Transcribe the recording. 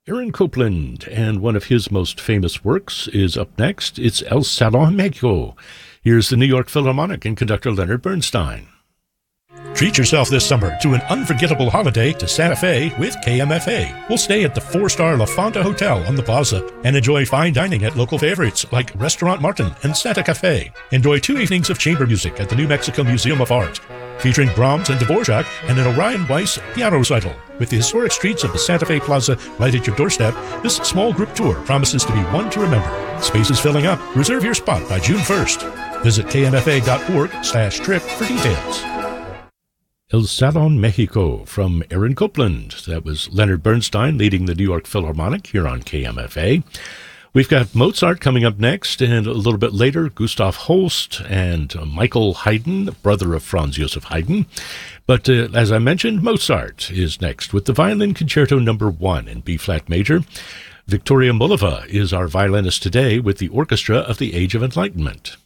Aaron Copland, and one of his most famous works is up next. It's El Salon Mexico. Here's the New York Philharmonic and conductor Leonard Bernstein. Treat yourself this summer to an unforgettable holiday to Santa Fe with KMFA. We'll stay at the 4-star La Fonda Hotel on the Plaza and enjoy fine dining at local favorites like Restaurant Martin and Santa Cafe. Enjoy 2 evenings of chamber music at the New Mexico Museum of Art, featuring Brahms and Dvorak and an Orion Weiss piano recital. With the historic streets of the Santa Fe Plaza right at your doorstep, this small group tour promises to be one to remember. Space is filling up. Reserve your spot by June 1st. Visit kmfa.org/trip for details. El Salon Mexico from Aaron Copland. That was Leonard Bernstein leading the New York Philharmonic here on KMFA. We've got Mozart coming up next, and a little bit later, Gustav Holst and Michael Haydn, brother of Franz Joseph Haydn. But as I mentioned, Mozart is next with the Violin Concerto No. 1 in B-flat major. Victoria Mullova is our violinist today with the Orchestra of the Age of Enlightenment.